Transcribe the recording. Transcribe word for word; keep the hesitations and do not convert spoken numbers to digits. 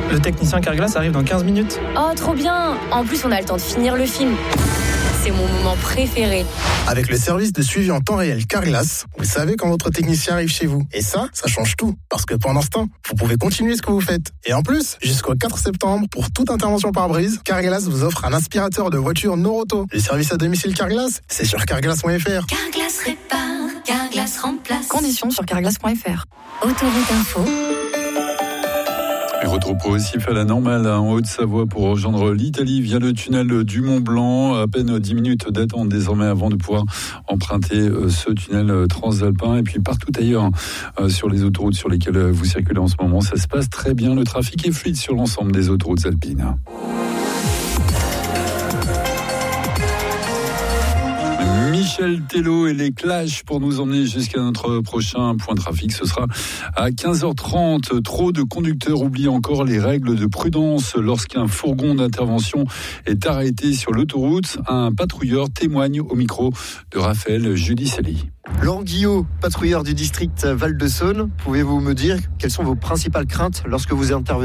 Le technicien Carglass arrive dans quinze minutes. Oh, trop bien! En plus, on a le temps de finir le film. C'est mon moment préféré. Avec le service de suivi en temps réel Carglass, vous savez quand votre technicien arrive chez vous. Et ça, ça change tout. Parce que pendant ce temps, vous pouvez continuer ce que vous faites. Et en plus, jusqu'au quatre septembre, pour toute intervention par brise, Carglass vous offre un aspirateur de voiture Noroto. Le service à domicile Carglass, c'est sur carglass point f r. Carglass répare, Carglass remplace. Conditions sur carglass point f r. Autoroute Info. Et retour progressif à la normale en Haute-Savoie pour rejoindre l'Italie via le tunnel du Mont-Blanc. À peine dix minutes d'attente désormais avant de pouvoir emprunter ce tunnel transalpin. Et puis partout ailleurs sur les autoroutes sur lesquelles vous circulez en ce moment, ça se passe très bien. Le trafic est fluide sur l'ensemble des autoroutes alpines. Michel Tello et les Clash pour nous emmener jusqu'à notre prochain point trafic. Ce sera à quinze heures trente. Trop de conducteurs oublient encore les règles de prudence lorsqu'un fourgon d'intervention est arrêté sur l'autoroute. Un patrouilleur témoigne au micro de Raphaël Judicelli. Laurent Guillot, patrouilleur du district Val-de-Saône, pouvez-vous me dire quelles sont vos principales craintes lorsque vous intervenez